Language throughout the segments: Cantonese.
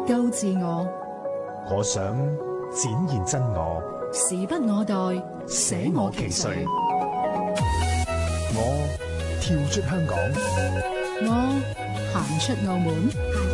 夠自我， 我想展現真我， 時不我待，捨我其誰。 我跳出香港， 我行出澳門，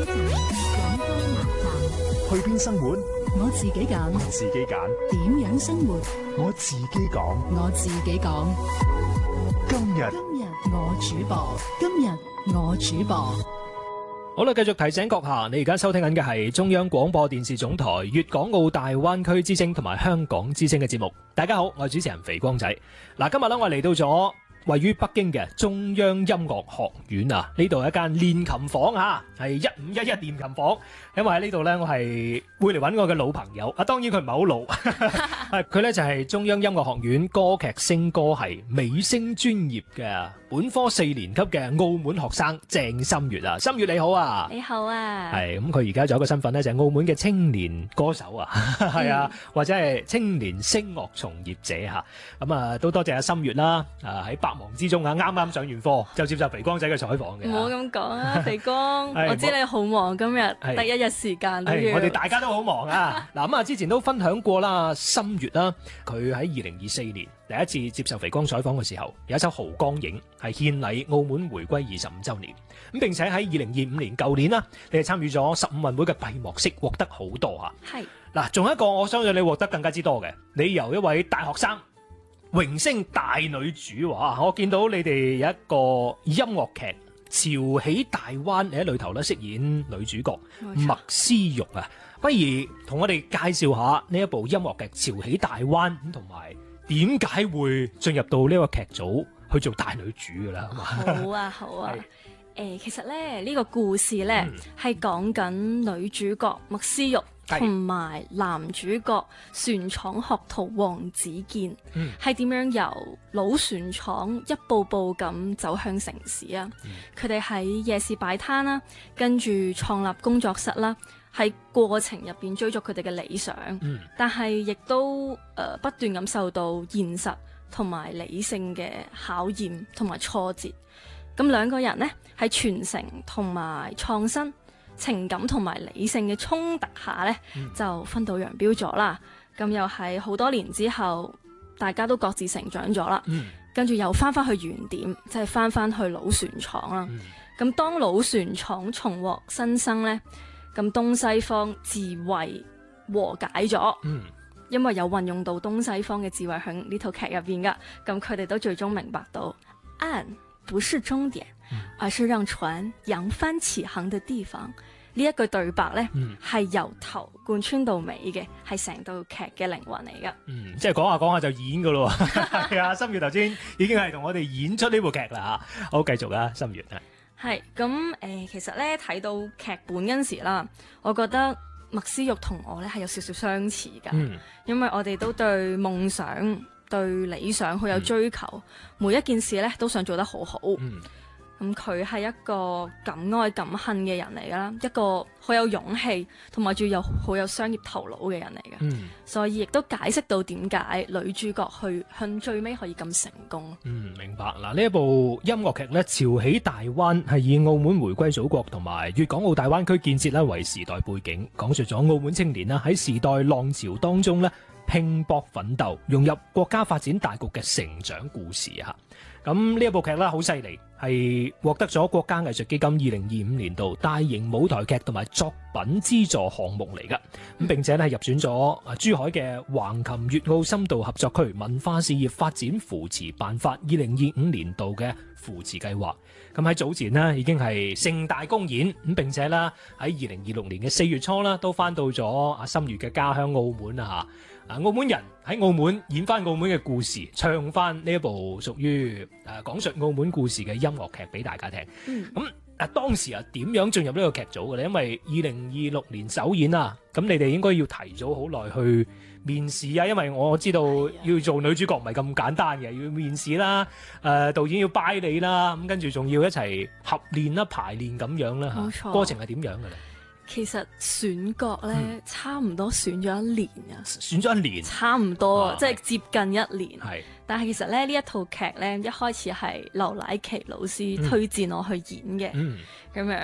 去邊生活？ 我自己揀， 自己揀。 點樣生活？ 我自己講。 我自己講。 今日我主播，今日我主播。 好啦，繼續提醒閣下，你而家收聽緊嘅係中央廣播電視總台粵港澳大灣區之聲同埋香港之聲嘅節目。大家好，我係主持人肥光仔。嗱，今日咧我嚟到咗位於北京嘅中央音樂學院啊，呢度係一間練琴房啊，係1511練琴房。因為喺呢度呢，我係會嚟揾我嘅老朋友啊，當然佢唔係好老，佢呢就係中央音樂學院歌劇聲歌系美聲專業嘅本科4年級嘅澳門學生鄭心月啊。心月你好啊。 你好啊。 係咁，佢而家仲有一個身份呢，就係澳門嘅青年歌手啊，係啊，或者係青年聲樂從業者嚇。咁啊，都多謝阿心月啦，喺百忙之中啊，啱啱上完課就接受肥光仔嘅採訪嘅。 唔好咁講啊，肥光，我知你好忙，今日第一日時間都要。 我哋大家都好忙啊。嗱咁啊，之前都分享過啦，心月啦，佢喺2024年第一次接受肥光採訪嘅時候，有一首《濠江影》係獻禮澳門回歸25週年。咁並且喺2025年舊年啦，你係參與咗15運會嘅閉幕式，獲得好多嚇。係嗱，仲有一個我相信你獲得更加之多嘅，你由一位大學生榮升大女主哇！我見到你哋有一個音樂劇《潮起大灣》，你喺裏頭咧飾演女主角麥思玉啊，不如同我哋介紹下呢一部音樂劇《潮起大灣》咁，同埋點解會進入到呢個劇組去做大女主噶啦？ 好啊，好啊。其實咧呢個故事咧係講緊女主角麥思玉同埋男主角船廠學徒黃子健，係點樣由老船廠一步步咁走向城市啊？佢哋喺夜市擺攤啦，跟住創立工作室啦，喺過程入邊追逐佢哋嘅理想，但係亦都不斷咁受到現實同埋理性嘅考驗同埋挫折。咁兩個人呢，喺傳承同埋創新、情感同埋理性嘅衝突下呢，就分道揚鑣咗啦。咁又係好多年之後，大家都各自成長咗啦。跟住又翻去原點，即係翻去老船廠啦。咁當老船廠重獲新生呢，咁東西方智慧和解咗。因為有運用到東西方嘅智慧喺呢套劇入邊噶。咁佢哋都最終明白到岸不是終點，而是讓船揚帆起航的地方。呢一句對白呢，係由頭貫穿到尾嘅，係成套劇嘅靈魂嚟噶。 即係講下講下就演噶咯。係啊，心月頭先已經係同我哋演出呢部劇啦吓。好，繼續啊，心月啊。 係咁其實呢，睇到劇本嗰陣時啦，我覺得麥思玉同我呢係有少少相似噶。因為我哋都對夢想、對理想好有追求，每一件事咧都想做得好好。咁佢係一個敢愛敢恨嘅人嚟噶啦，一個好有勇氣同埋仲有好有商業頭腦嘅人嚟嘅。所以亦都解釋到點解女主角去向最尾可以咁成功。 明白。嗱，呢一部音樂劇咧《潮起大灣》係以澳門回歸祖國同埋粵港澳大灣區建設咧為時代背景，講述咗澳門青年啦喺時代浪潮當中咧拼搏奮鬥，融入國家發展大局嘅成長故事啊！咁呢一部劇咧好犀利，係獲得咗國家藝術基金2025年度大型舞台劇同埋作品資助項目嚟噶。咁並且咧入選咗珠海嘅橫琴粵澳深度合作區文化事業發展扶持辦法2025年度嘅扶持計劃。咁喺早前呢已經係盛大公演，咁並且啦喺2026年嘅4月初啦都翻到咗阿心月嘅家鄉澳門啊！澳門人喺澳門演翻澳門嘅故事，唱翻呢一部屬於講述澳門故事嘅音樂劇俾大家聽。咁當時點樣進入呢個劇組嘅咧？因為2026年首演啊，咁你哋應該要提早好耐去面試啊，因為我知道要做女主角唔係咁簡單嘅，要面試啦，導演要拜你啦，咁跟住仲要一齊合練啦、排練咁樣啦，冇錯，過程係點樣嘅咧？ 其實選角咧，差唔多選咗1年啊， 選咗1年， 差唔多，即係接近1年。 係， 但係其實咧呢一套劇咧，一開始係劉乃琪老師推薦我去演嘅，咁樣。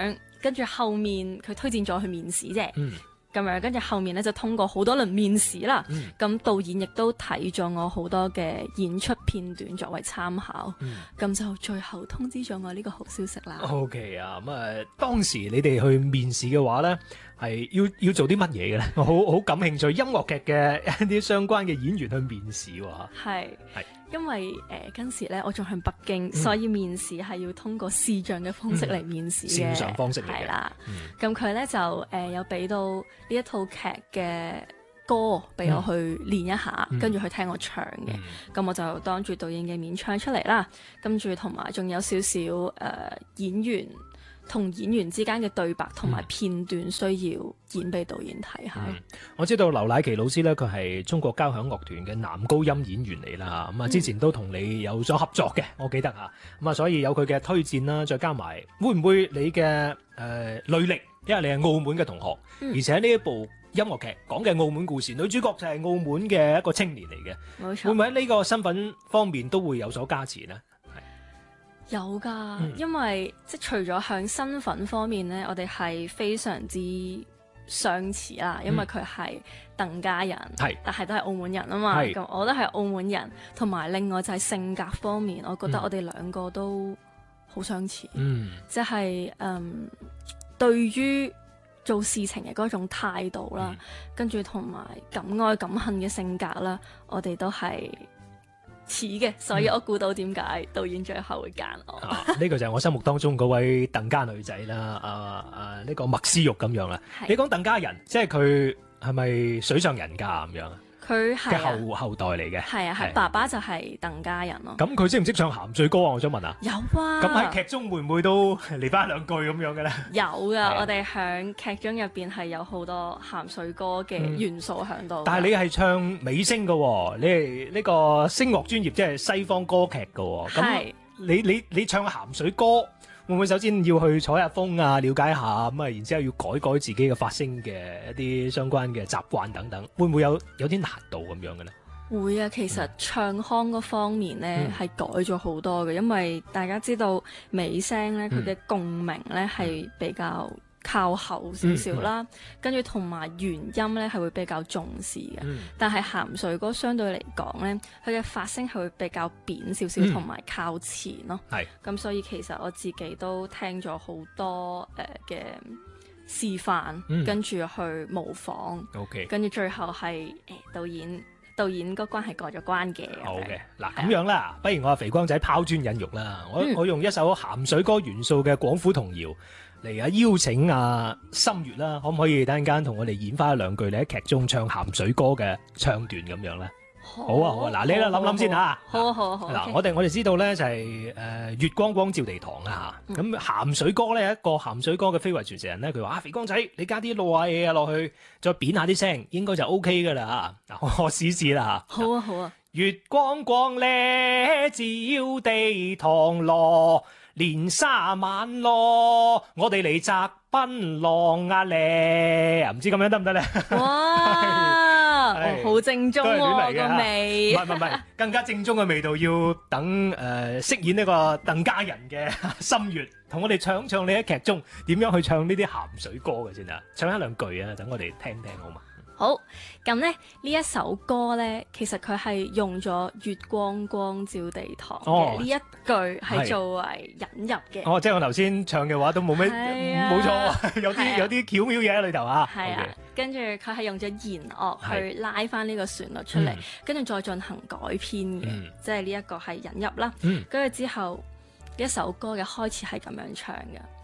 跟住後面佢推薦咗去面試啫。 嗯咁樣，跟住後面咧就通過好多輪面試啦。咁、導演亦都睇咗我好多嘅演出片段作為參考。咁、就最後通知咗我呢個好消息啦。 OK 啊，咁當時你哋去面試嘅話咧，係要做啲乜嘢嘅咧？我好感興趣音樂劇嘅一啲相關嘅演員去面試喎。 係因為嗰時咧我仲喺北京，所以面試係要通過視像嘅方式嚟面試嘅。 線上方式嚟嘅。 係啦。咁佢咧就有俾到呢一套劇嘅歌俾我去練一下，跟住去聽我唱嘅。咁我就當住導演嘅面唱出嚟啦。跟住同埋仲有少少演員同演員之間嘅對白同埋片段需要演俾導演睇下。 我知道劉乃琪老師咧，佢係中國交響樂團嘅男高音演員嚟啦。咁啊，之前都同你有咗合作嘅，我記得嚇。咁啊，所以有佢嘅推薦啦，再加埋會唔會你嘅履歷，因為你係澳門嘅同學，而且呢一部音樂劇講嘅澳門故事，女主角就係澳門嘅一個青年嚟嘅， 冇錯。 會唔會喺呢個身份方面都會有所加持呢？ 有㗎，因為即係除咗向身份方面咧，我哋係非常之相似啦。因為佢係鄧家人，但係都係澳門人啊嘛。咁我都係澳門人，同埋另外就係性格方面，我覺得我哋兩個都好相似。即係對於做事情嘅嗰種態度啦，跟住同埋敢愛敢恨嘅性格啦，我哋都係似嘅，所以我估到點解導演最後會揀我。 呢個就係我心目當中嗰位鄧家女仔啦，呢個麥思玉咁樣啦。你講鄧家人，即係佢係咪水上人家咁樣？ 佢係後代嚟嘅， 係啊，係爸爸就係鄧家人咯。 咁佢識唔識唱鹹水歌啊？我想問啊。 有啊。 咁喺劇中會唔會都嚟翻兩句咁樣嘅咧？ 有㗎，我哋響劇中入邊係有好多鹹水歌嘅元素喺度。 但係你係唱美聲嘅，你係呢個聲樂專業，即係西方歌劇嘅。咁你唱鹹水歌，會唔會首先要去採下風啊，了解下咁啊，然之後要改自己嘅發聲嘅一啲相關嘅習慣等等，會唔會有啲難度咁樣嘅咧？ 會啊，其實唱腔嗰方面咧係改咗好多嘅，因為大家知道美聲咧佢嘅共鳴咧係比較靠後少少啦，跟住同埋原音咧係會比較重視嘅。但係鹹水歌相對嚟講咧，佢嘅發聲係會比較扁少少，同埋靠前咯。咁所以其實我自己都聽咗好多嘅示範，跟住去模仿。跟住最後係導演個關係過咗關嘅。 好嘅，嗱咁樣啦，不如我肥光仔拋磚引玉啦，我用一首鹹水歌元素嘅廣府童謠嚟邀請心月啦，可唔可以等陣間同我哋演翻兩句你喺劇中唱鹹水歌嘅唱段咁樣咧？好啊，嗱，你啦諗諗先嚇。 好。 嗱，我哋知道咧就係月光光照地堂啊嚇。咁鹹水歌咧，一個鹹水歌嘅非遺傳承人咧，佢話肥光仔，你加啲露下嘢落去，再扁下啲聲，應該就 OK 噶啦嚇。嗱，我試啦嚇。 好啊。月光光咧照地堂咯，年卅晚咯，我哋嚟摘檳榔啊咧，唔知咁樣得唔得咧？ 哇，好正宗喎個味。 唔係，更加正宗嘅味道要等飾演呢個鄧家人嘅心月，同我哋唱你喺劇中點樣去唱呢啲鹹水歌嘅先啊，唱一兩句啊，等我哋聽聽好嘛？ 好，咁咧呢一首歌咧，其實佢係用咗月光光照地堂嘅呢一句係作為引入嘅。 即係我頭先唱嘅話都冇咩，冇錯，有啲巧妙嘢喺裏頭啊。 係啊，跟住佢係用咗弦樂去拉翻呢個旋律出嚟，跟住再進行改編嘅，即係呢一個係引入啦。跟住之後一首歌嘅開始係咁樣唱嘅。